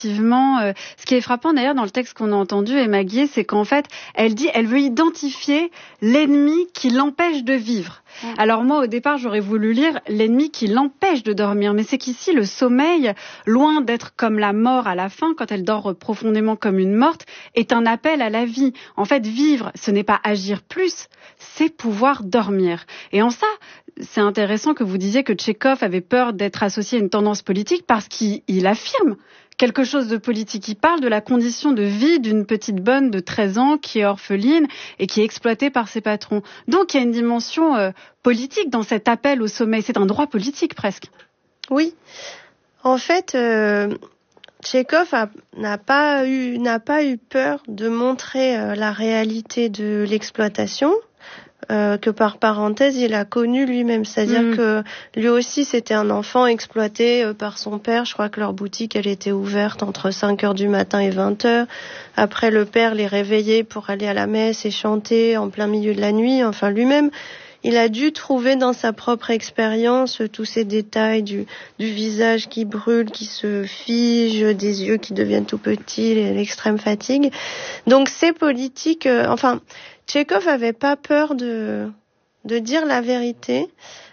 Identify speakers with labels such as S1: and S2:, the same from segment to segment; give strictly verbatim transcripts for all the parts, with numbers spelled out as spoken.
S1: Effectivement, euh, ce qui est frappant d'ailleurs dans le texte qu'on a entendu, Emma Guillet, c'est qu'en fait, elle dit, elle veut identifier l'ennemi qui l'empêche de vivre. Mmh. Alors moi, au départ, j'aurais voulu lire l'ennemi qui l'empêche de dormir, mais c'est qu'ici, le sommeil, loin d'être comme la mort à la fin, quand elle dort profondément comme une morte, est un appel à la vie. En fait, vivre, ce n'est pas agir plus, c'est pouvoir dormir. Et en ça, c'est intéressant que vous disiez que Tchekhov avait peur d'être associé à une tendance politique parce qu'il il affirme quelque chose de politique. Il parle de la condition de vie d'une petite bonne de treize ans qui est orpheline et qui est exploitée par ses patrons. Donc il y a une dimension euh, politique dans cet appel au sommeil. C'est un droit politique presque.
S2: Oui. En fait, euh, Tchekhov a, n'a pas eu, n'a pas eu peur de montrer euh, la réalité de l'exploitation. Euh, que par parenthèse, il a connu lui-même. C'est-à-dire mmh. que lui aussi, c'était un enfant exploité euh, par son père. Je crois que leur boutique, elle était ouverte entre cinq heures du matin et vingt heures. Après, le père les réveillait pour aller à la messe et chanter en plein milieu de la nuit. Enfin, lui-même, il a dû trouver dans sa propre expérience tous ces détails du, du visage qui brûle, qui se fige, des yeux qui deviennent tout petits, l'extrême fatigue. Donc, ces politiques... Euh, enfin... Tchekhov avait pas peur de, de dire la vérité,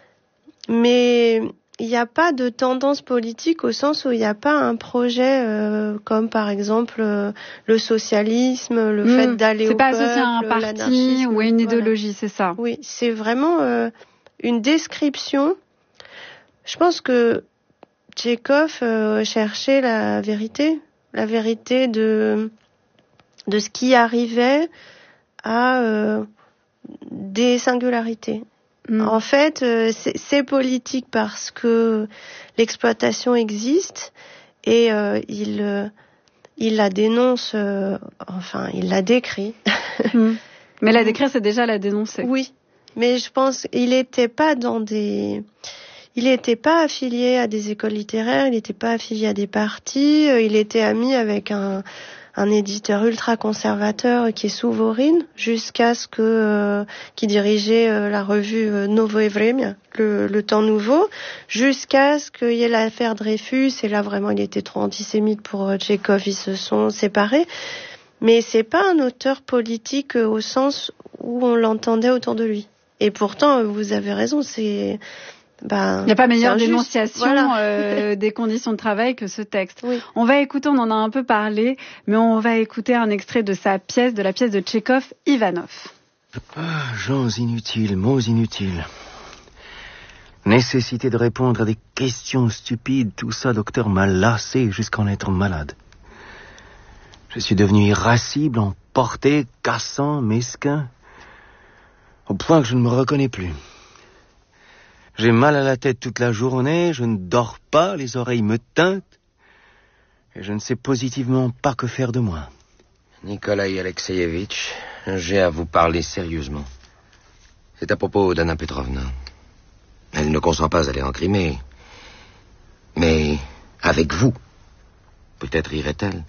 S2: mais il n'y a pas de tendance politique au sens où il n'y a pas un projet euh, comme par exemple euh, le socialisme, le mmh, fait d'aller au peuple,
S1: l'anarchisme. C'est pas associé à un parti ou à une idéologie, voilà. C'est ça.
S2: Oui, c'est vraiment euh, une description. Je pense que Tchekhov euh, cherchait la vérité, la vérité de, de ce qui arrivait à euh, des singularités. Mmh. En fait, euh, c'est, c'est politique parce que l'exploitation existe et euh, il, euh, il la dénonce, euh, enfin, il la décrit.
S1: Mmh. Mais la décrire, c'est déjà la dénoncer.
S2: Oui, mais je pense qu'il n'était pas dans des... Il n'était pas affilié à des écoles littéraires, il n'était pas affilié à des partis, il était ami avec un... un éditeur ultra conservateur qui est Souvorine, jusqu'à ce que euh, qui dirigeait euh, la revue euh, Novoe Vremya, le, le Temps Nouveau, jusqu'à ce qu'il y ait l'affaire Dreyfus. Et là, vraiment, il était trop antisémite pour euh, Tchekhov. Ils se sont séparés. Mais c'est pas un auteur politique euh, au sens où on l'entendait autour de lui. Et pourtant, vous avez raison, c'est... Ben,
S1: il n'y a pas meilleure dénonciation voilà. euh, des conditions de travail que ce texte. Oui. On va écouter, on en a un peu parlé, mais on va écouter un extrait de sa pièce, de la pièce de Tchekhov, Ivanov.
S3: Ah, gens inutiles, mots inutiles. Nécessité de répondre à des questions stupides, tout ça, docteur, m'a lassé jusqu'à en être malade. Je suis devenu irascible, emporté, cassant, mesquin, au point que je ne me reconnais plus. J'ai mal à la tête toute la journée, je ne dors pas, les oreilles me teintent, et je ne sais positivement pas que faire de moi.
S4: Nikolai Alexeyevitch, j'ai à vous parler sérieusement. C'est à propos d'Anna Petrovna. Elle ne consent pas à aller en Crimée. Mais avec vous, peut-être irait-elle.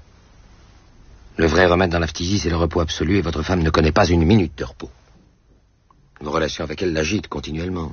S4: Le vrai remède dans la phtisie, c'est le repos absolu, et votre femme ne connaît pas une minute de repos. Vos relations avec elle l'agitent continuellement.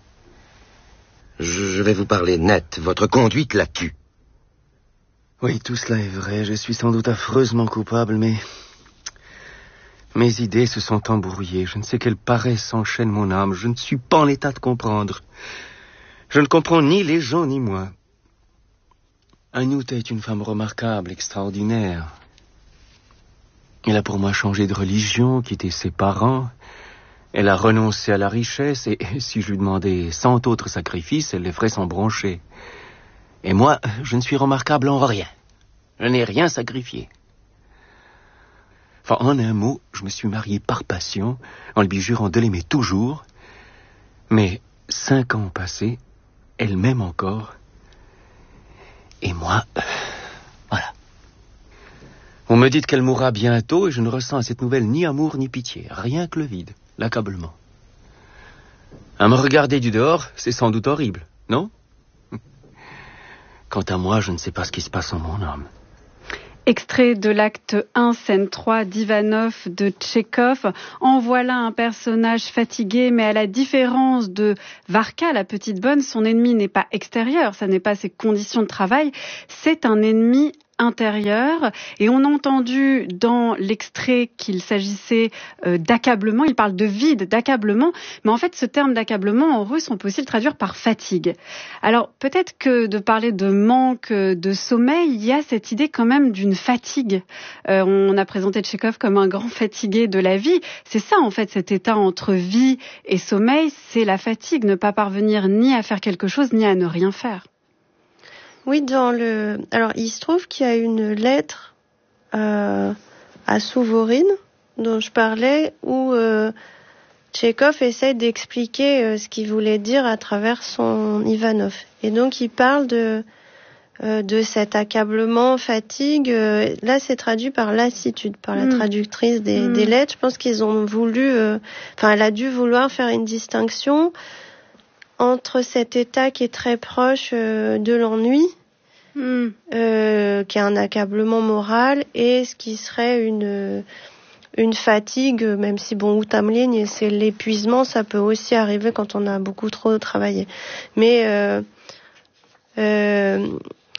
S4: Je vais vous parler net. Votre conduite la tue.
S3: Oui, tout cela est vrai. Je suis sans doute affreusement coupable, mais... mes idées se sont embrouillées. Je ne sais quelle paresse enchaîne mon âme. Je ne suis pas en état de comprendre. Je ne comprends ni les gens, ni moi. Anouta est une femme remarquable, extraordinaire. Elle a pour moi changé de religion, quitté ses parents... Elle a renoncé à la richesse et si je lui demandais cent autres sacrifices, elle les ferait sans broncher. Et moi, je ne suis remarquable en rien. Je n'ai rien sacrifié. Enfin, en un mot, je me suis marié par passion, en lui jurant de l'aimer toujours. Mais cinq ans ont passé, elle m'aime encore. Et moi, euh, voilà. On me dit qu'elle mourra bientôt et je ne ressens à cette nouvelle ni amour ni pitié, rien que le vide. L'accablement. À me regarder du dehors, c'est sans doute horrible, non? Quant à moi, je ne sais pas ce qui se passe en mon âme.
S1: Extrait de l'acte un, scène trois d'Ivanov de Tchekhov. En voilà un personnage fatigué, mais à la différence de Varka, la petite bonne, son ennemi n'est pas extérieur, ça n'est pas ses conditions de travail, c'est un ennemi intérieure. Et on a entendu dans l'extrait qu'il s'agissait euh, d'accablement. Il parle de vide, d'accablement. Mais en fait, ce terme d'accablement en russe, on peut aussi le traduire par fatigue. Alors, peut-être que de parler de manque de sommeil, il y a cette idée quand même d'une fatigue. Euh, on a présenté Tchekhov comme un grand fatigué de la vie. C'est ça, en fait, cet état entre vie et sommeil, c'est la fatigue, ne pas parvenir ni à faire quelque chose, ni à ne rien faire.
S2: Oui, dans le... Alors, il se trouve qu'il y a une lettre euh, à Souvorine, dont je parlais, où euh, Tchekhov essaie d'expliquer euh, ce qu'il voulait dire à travers son Ivanov. Et donc, il parle de, euh, de cet accablement, fatigue. Euh, là, c'est traduit par lassitude, par la mmh. traductrice des, mmh. des lettres. Je pense qu'ils ont voulu... Enfin, euh, elle a dû vouloir faire une distinction entre cet état qui est très proche euh, de l'ennui, mm. euh, qui est un accablement moral, et ce qui serait une une fatigue, même si bon, Outamligne, c'est l'épuisement, ça peut aussi arriver quand on a beaucoup trop travaillé. Mais euh, euh,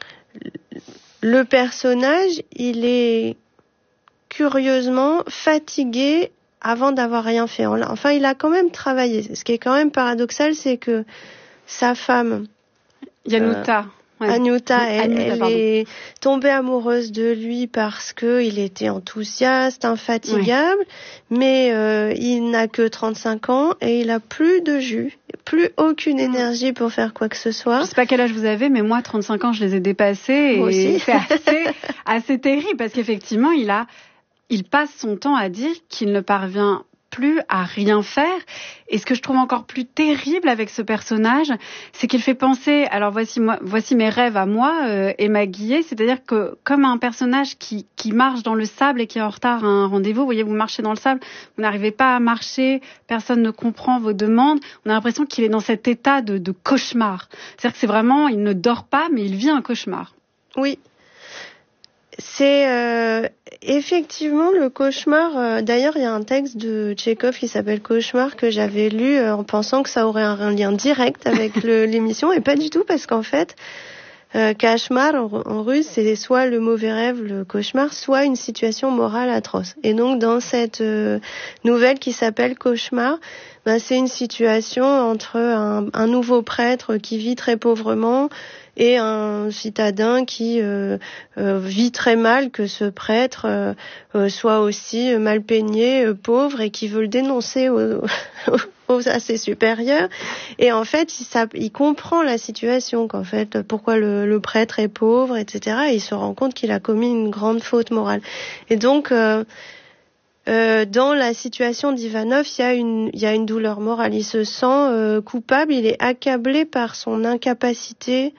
S2: le personnage, il est curieusement fatigué avant d'avoir rien fait. Enfin, il a quand même travaillé. Ce qui est quand même paradoxal, c'est que sa femme,
S1: Yanuta,
S2: euh, ouais. Anyuta, elle, Anyuta, elle est tombée amoureuse de lui parce que il était enthousiaste, infatigable, ouais. mais euh, il n'a que trente-cinq ans et il a plus de jus, plus aucune énergie pour faire quoi que ce soit.
S1: Je sais pas quel âge vous avez, mais moi, trente-cinq ans, je les ai dépassés.
S2: Moi
S1: et
S2: aussi.
S1: C'est assez, assez terrible parce qu'effectivement, il a Il passe son temps à dire qu'il ne parvient plus à rien faire. Et ce que je trouve encore plus terrible avec ce personnage, c'est qu'il fait penser... Alors voici, moi, voici mes rêves à moi, euh, Emma Guillet, c'est-à-dire que comme un personnage qui, qui marche dans le sable et qui est en retard à un rendez-vous, vous voyez, vous marchez dans le sable, vous n'arrivez pas à marcher, personne ne comprend vos demandes, on a l'impression qu'il est dans cet état de, de cauchemar. C'est-à-dire que c'est vraiment, il ne dort pas, mais il vit un cauchemar.
S2: Oui. C'est euh, effectivement le cauchemar. Euh, d'ailleurs, il y a un texte de Tchekhov qui s'appelle Cauchemar que j'avais lu euh, en pensant que ça aurait un, un lien direct avec le, l'émission, et pas du tout, parce qu'en fait, euh, Kashmar en, en russe, c'est soit le mauvais rêve, le cauchemar, soit une situation morale atroce. Et donc, dans cette euh, nouvelle qui s'appelle Cauchemar, ben, c'est une situation entre un, un nouveau prêtre qui vit très pauvrement et un citadin qui euh, euh, vit très mal que ce prêtre euh, euh, soit aussi mal peigné, euh, pauvre, et qui veut le dénoncer aux, aux, à ses supérieurs. Et en fait, il, ça, il comprend la situation, qu'en fait, pourquoi le, le prêtre est pauvre, et cetera. Et il se rend compte qu'il a commis une grande faute morale. Et donc, euh, euh, dans la situation d'Ivanov, il y a une, il y a une douleur morale. Il se sent euh, coupable, il est accablé par son incapacité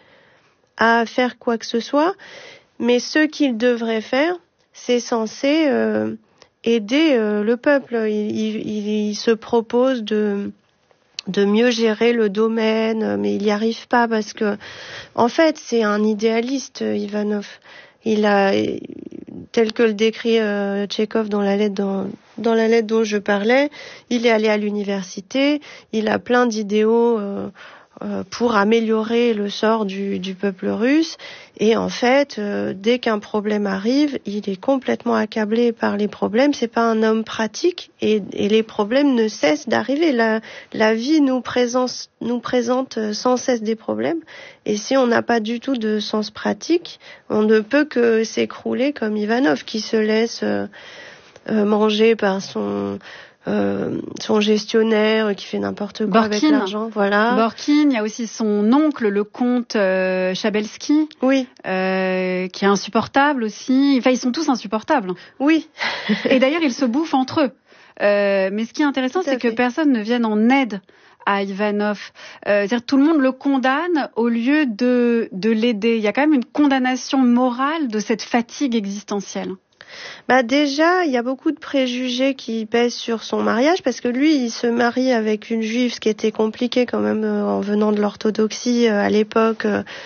S2: à faire quoi que ce soit, mais ce qu'il devrait faire, c'est censé euh, aider euh, le peuple. Il, il, il se propose de de mieux gérer le domaine, mais il n'y arrive pas parce que, en fait, c'est un idéaliste, Ivanov. Il a, tel que le décrit euh, Tchekhov dans la lettre dans, dans la lettre dont je parlais, il est allé à l'université, il a plein d'idéaux euh, pour améliorer le sort du, du peuple russe, et en fait, euh, dès qu'un problème arrive, il est complètement accablé par les problèmes. C'est pas un homme pratique, et, et les problèmes ne cessent d'arriver. La, la vie nous présente, nous présente sans cesse des problèmes, et si on n'a pas du tout de sens pratique, on ne peut que s'écrouler comme Ivanov, qui se laisse euh, euh, manger par son Euh, son gestionnaire qui fait n'importe quoi Borkin. Avec l'argent, voilà.
S1: Borkin, il y a aussi son oncle, le comte euh, Chabelsky,
S2: oui,
S1: euh, qui est insupportable aussi. Enfin, ils sont tous insupportables.
S2: Oui.
S1: Et d'ailleurs, ils se bouffent entre eux. Euh, mais ce qui est intéressant, c'est fait. que personne ne vienne en aide à Ivanov. Euh, c'est-à-dire tout le monde le condamne au lieu de de l'aider. Il y a quand même une condamnation morale de cette fatigue existentielle.
S2: Bah déjà, il y a beaucoup de préjugés qui pèsent sur son mariage, parce que lui, il se marie avec une juive, ce qui était compliqué quand même euh, en venant de l'orthodoxie euh, à l'époque. Euh,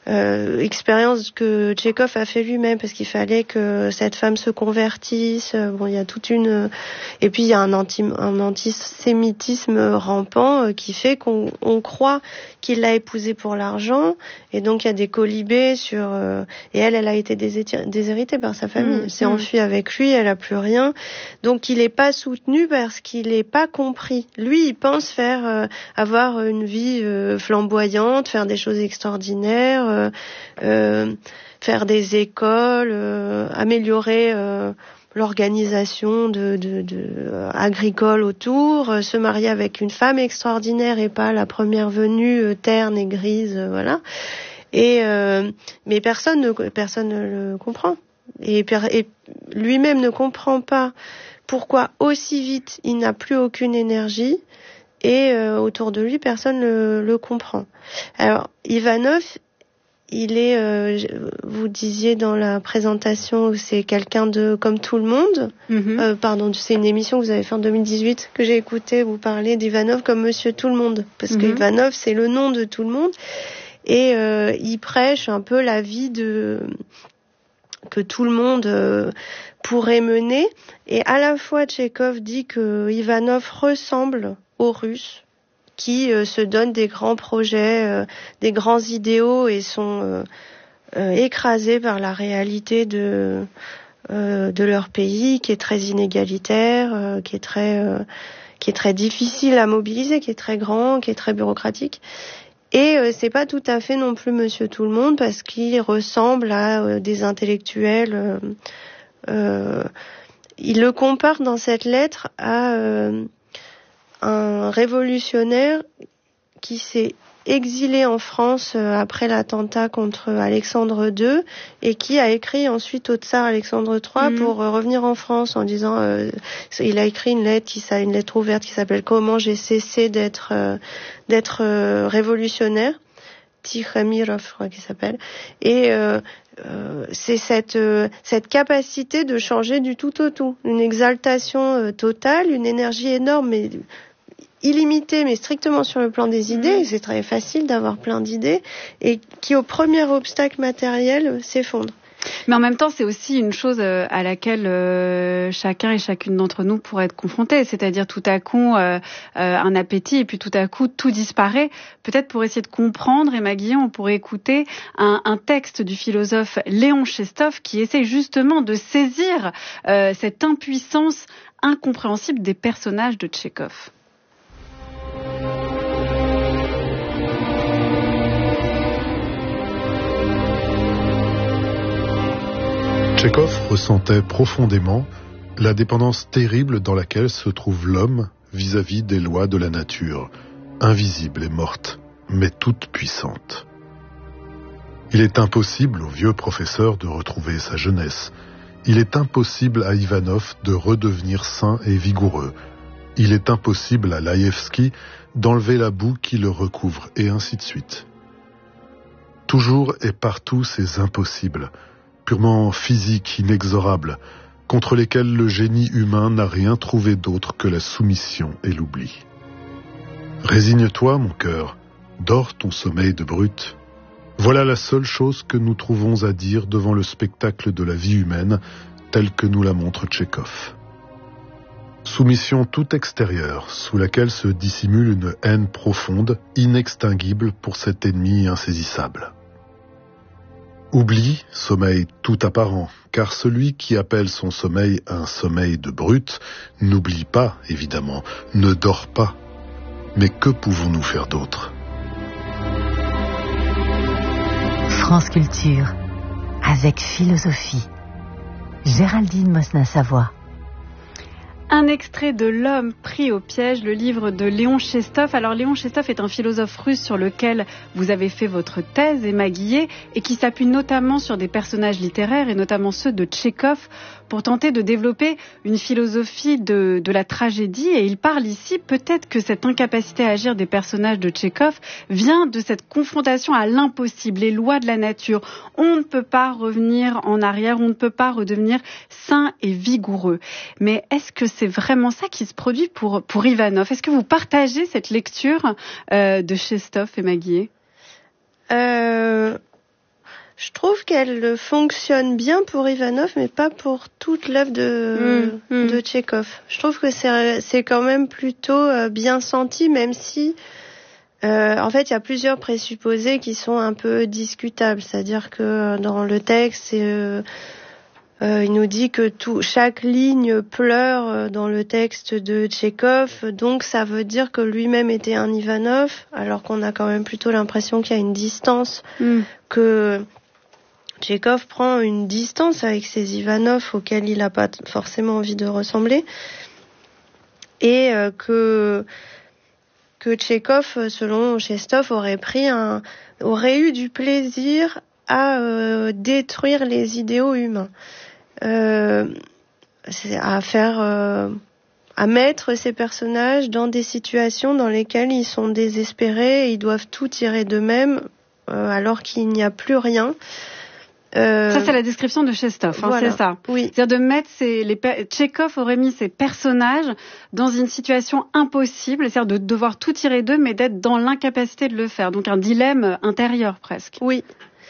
S2: euh, expérience que Tchekhov a fait lui-même, parce qu'il fallait que cette femme se convertisse. Bon, il y a toute une... Et puis, il y a un, anti... un antisémitisme rampant euh, qui fait qu'on on croit qu'il l'a épousée pour l'argent. Et donc, il y a des colibés sur... Euh... Et elle, elle a été déshé- déshéritée par sa famille.
S1: Mmh,
S2: elle s'est
S1: mmh.
S2: enfuie avec lui, elle a plus rien. Donc, il n'est pas soutenu parce qu'il n'est pas compris. Lui, il pense faire... Euh, avoir une vie euh, flamboyante, faire des choses extraordinaires, euh, euh, faire des écoles, euh, améliorer euh, l'organisation de, de, de euh, agricole autour, euh, se marier avec une femme extraordinaire et pas la première venue euh, terne et grise, euh, voilà. Et euh, mais personne ne personne ne le comprend. Et, et lui-même ne comprend pas pourquoi aussi vite il n'a plus aucune énergie. Et euh, autour de lui, personne ne le, le comprend. Alors, Ivanov, il est, euh, vous disiez dans la présentation, c'est quelqu'un de comme tout le monde. Mm-hmm. Euh, pardon, c'est une émission que vous avez faite en deux mille dix-huit que j'ai écoutée. Vous parlez d'Ivanov comme Monsieur Tout le Monde, parce mm-hmm. que Ivanov, c'est le nom de tout le monde. Et euh, il prêche un peu la vie de que tout le monde euh, pourrait mener. Et à la fois, Tchekhov dit que Ivanov ressemble aux Russes qui euh, se donnent des grands projets, euh, des grands idéaux et sont euh, euh, écrasés par la réalité de euh, de leur pays, qui est très inégalitaire, euh, qui est très euh, qui est très difficile à mobiliser, qui est très grand, qui est très bureaucratique. Et euh, c'est pas tout à fait non plus Monsieur Tout le Monde, parce qu'il ressemble à euh, des intellectuels. Euh, euh, il le compare dans cette lettre à euh, un révolutionnaire qui s'est exilé en France après l'attentat contre Alexandre deux et qui a écrit ensuite au tsar Alexandre trois mmh. pour revenir en France en disant euh, il a écrit une lettre qui une lettre ouverte qui s'appelle Comment j'ai cessé d'être euh, d'être euh, révolutionnaire, Tikhamirov, je crois qu'il s'appelle. Et euh, euh, c'est cette euh, cette capacité de changer du tout au tout, une exaltation euh, totale, une énergie énorme, mais illimité, mais strictement sur le plan des idées. Mmh. C'est très facile d'avoir plein d'idées et qui, au premier obstacle matériel, s'effondre.
S1: Mais en même temps, c'est aussi une chose à laquelle euh, chacun et chacune d'entre nous pourrait être confronté, c'est-à-dire tout à coup euh, euh, un appétit et puis tout à coup tout disparaît. Peut-être pour essayer de comprendre, Emma Guillon, on pourrait écouter un, un texte du philosophe Léon Chestov qui essaie justement de saisir euh, cette impuissance incompréhensible des personnages de Tchekhov.
S5: Tchekhov ressentait profondément la dépendance terrible dans laquelle se trouve l'homme vis-à-vis des lois de la nature, invisible et morte, mais toute puissante. Il est impossible au vieux professeur de retrouver sa jeunesse. Il est impossible à Ivanov de redevenir sain et vigoureux. Il est impossible à Laïevski d'enlever la boue qui le recouvre, et ainsi de suite. Toujours et partout ces impossibles, purement physiques, inexorables, contre lesquels le génie humain n'a rien trouvé d'autre que la soumission et l'oubli. Résigne-toi, mon cœur, dors ton sommeil de brute. Voilà la seule chose que nous trouvons à dire devant le spectacle de la vie humaine, tel que nous la montre Tchekhov. Soumission toute extérieure, sous laquelle se dissimule une haine profonde, inextinguible pour cet ennemi insaisissable. Oubli, sommeil tout apparent, car celui qui appelle son sommeil un sommeil de brute n'oublie pas, évidemment, ne dort pas. Mais que pouvons-nous faire d'autre ?
S6: France Culture, avec philosophie. Géraldine Mosna-Savoie.
S1: Un extrait de L'homme pris au piège, le livre de Léon Chestov. Alors Léon Chestov est un philosophe russe sur lequel vous avez fait votre thèse, Emma Guillet, et qui s'appuie notamment sur des personnages littéraires, et notamment ceux de Tchekhov, pour tenter de développer une philosophie de, de la tragédie. Et il parle ici, peut-être que cette incapacité à agir des personnages de Tchekhov vient de cette confrontation à l'impossible, les lois de la nature. On ne peut pas revenir en arrière, on ne peut pas redevenir sain et vigoureux. Mais est-ce que c'est vraiment ça qui se produit pour, pour Ivanov ? Est-ce que vous partagez cette lecture euh, de Chestov et Emma Guillet ?
S2: euh, Je trouve qu'elle fonctionne bien pour Ivanov, mais pas pour toute l'œuvre de, mmh, mmh. de Tchekhov. Je trouve que c'est, c'est quand même plutôt bien senti, même si, euh, en fait, il y a plusieurs présupposés qui sont un peu discutables. C'est-à-dire que dans le texte, c'est, euh, euh, il nous dit que tout, chaque ligne pleure dans le texte de Tchekhov, donc ça veut dire que lui-même était un Ivanov, alors qu'on a quand même plutôt l'impression qu'il y a une distance, mmh. que Tchekhov prend une distance avec ces Ivanov auxquels il n'a pas forcément envie de ressembler, et euh, que que Tchekhov, selon Chestov, aurait pris un aurait eu du plaisir à euh, détruire les idéaux humains, euh, c'est à faire euh, à mettre ces personnages dans des situations dans lesquelles ils sont désespérés et ils doivent tout tirer d'eux-mêmes euh, alors qu'il n'y a plus rien.
S1: Euh... Ça, c'est la description de Chestov, hein, voilà. C'est ça.
S2: Oui.
S1: C'est-à-dire de mettre ces, les, Tchekhov aurait mis ses personnages dans une situation impossible, c'est-à-dire de devoir tout tirer d'eux, mais d'être dans l'incapacité de le faire. Donc un dilemme intérieur presque.
S2: Oui.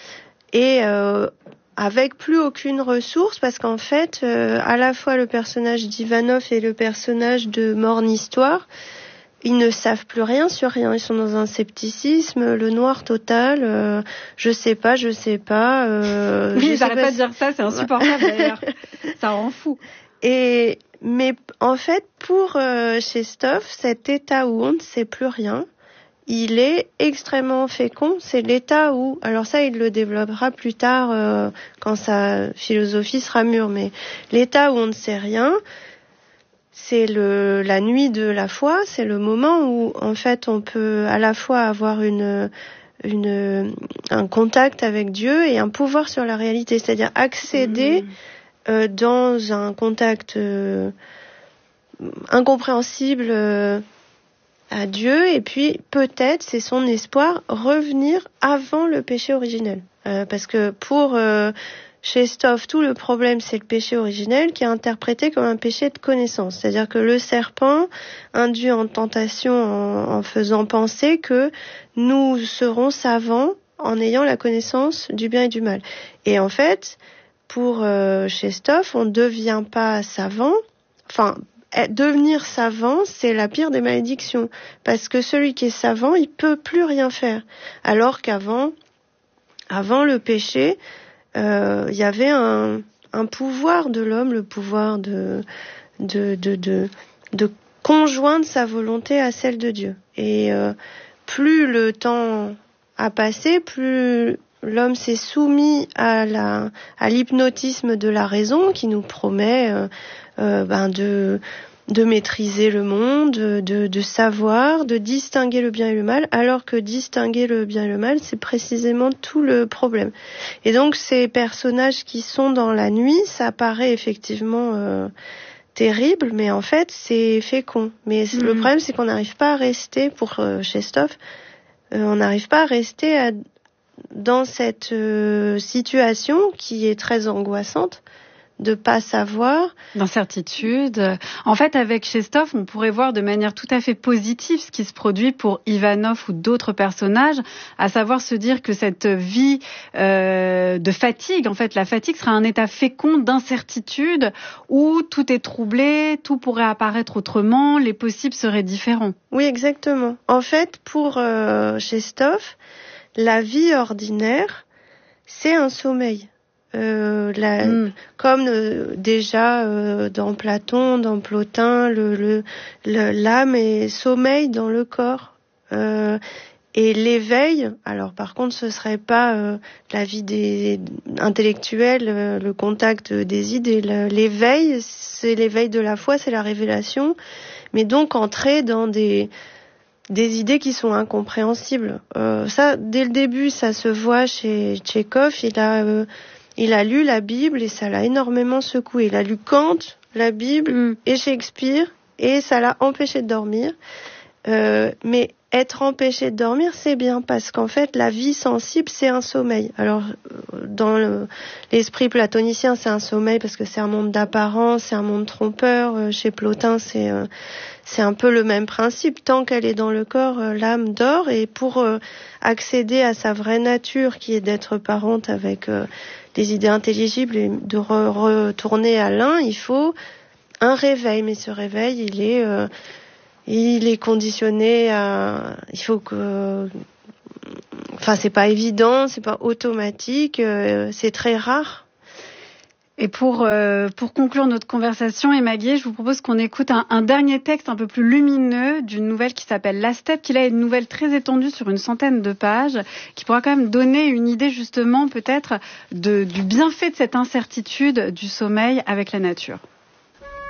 S2: Et euh, avec plus aucune ressource, parce qu'en fait, euh, à la fois le personnage d'Ivanov et le personnage de Morne-Histoire, ils ne savent plus rien sur rien. Ils sont dans un scepticisme, le noir total. Euh, je sais pas, je sais pas. Euh,
S1: oui, j'arrête pas, pas de dire ça, c'est insupportable d'ailleurs. Ça rend fou.
S2: Et mais en fait, pour euh, Chestov, cet état où on ne sait plus rien, il est extrêmement fécond. C'est l'état où, alors ça, il le développera plus tard euh, quand sa philosophie sera mûre. Mais l'état où on ne sait rien. C'est le, la nuit de la foi, c'est le moment où, en fait, on peut à la fois avoir une, une, un contact avec Dieu et un pouvoir sur la réalité, c'est-à-dire accéder mmh. euh, dans un contact euh, incompréhensible euh, à Dieu, et puis peut-être, c'est son espoir, revenir avant le péché originel. Euh, parce que pour... Euh, Chestov, tout le problème, c'est le péché originel qui est interprété comme un péché de connaissance. C'est-à-dire que le serpent induit en tentation en, en faisant penser que nous serons savants en ayant la connaissance du bien et du mal. Et en fait, pour euh, Chestov, on ne devient pas savant. Enfin, devenir savant, c'est la pire des malédictions. Parce que celui qui est savant, il peut plus rien faire. Alors qu'avant, avant le péché, il euh, y avait un, un pouvoir de l'homme, le pouvoir de, de, de, de, de conjoindre sa volonté à celle de Dieu. Et euh, plus le temps a passé, plus l'homme s'est soumis à, la, à l'hypnotisme de la raison qui nous promet euh, euh, ben de... de maîtriser le monde, de, de savoir, de distinguer le bien et le mal, alors que distinguer le bien et le mal, c'est précisément tout le problème. Et donc, ces personnages qui sont dans la nuit, ça paraît effectivement euh, terrible, mais en fait, c'est fécond. Mais mmh. le problème, c'est qu'on n'arrive pas à rester, pour euh, Chestov, euh, on n'arrive pas à rester à, dans cette euh, situation qui est très angoissante, de pas savoir.
S1: D'incertitude. En fait, avec Chestov, on pourrait voir de manière tout à fait positive ce qui se produit pour Ivanov ou d'autres personnages, à savoir se dire que cette vie euh, de fatigue, en fait, la fatigue sera un état fécond d'incertitude où tout est troublé, tout pourrait apparaître autrement, les possibles seraient différents.
S2: Oui, exactement. En fait, pour euh, Chestov, la vie ordinaire, c'est un sommeil. Euh, la, mm. Comme euh, déjà euh, dans Platon, dans Plotin, le, le, le, l'âme est sommeil dans le corps. Euh, et l'éveil, alors par contre ce serait pas euh, la vie des intellectuelle, euh, le contact des idées. L'éveil, c'est l'éveil de la foi, c'est la révélation. Mais donc entrer dans des des idées qui sont incompréhensibles. Euh, ça, dès le début, ça se voit chez Tchekhov. Il a euh, Il a lu la Bible et ça l'a énormément secoué. Il a lu Kant, la Bible mm. et Shakespeare et ça l'a empêché de dormir. Euh, mais être empêché de dormir, c'est bien parce qu'en fait, la vie sensible, c'est un sommeil. Alors, dans le, l'esprit platonicien, c'est un sommeil parce que c'est un monde d'apparence, c'est un monde trompeur. Chez Plotin, c'est euh, c'est un peu le même principe. Tant qu'elle est dans le corps, euh, l'âme dort. Et pour euh, accéder à sa vraie nature, qui est d'être parente avec euh, des idées intelligibles et de re- retourner à l'un, il faut un réveil. Mais ce réveil, il est... Euh, Il est conditionné à... Il faut que... Enfin, c'est pas évident, c'est pas automatique, euh, c'est très rare.
S1: Et pour, euh, pour conclure notre conversation, Emma Guier, je vous propose qu'on écoute un, un dernier texte un peu plus lumineux d'une nouvelle qui s'appelle La Steppe, qui là est une nouvelle très étendue sur une centaine de pages, qui pourra quand même donner une idée justement peut-être de, du bienfait de cette incertitude du sommeil avec la nature.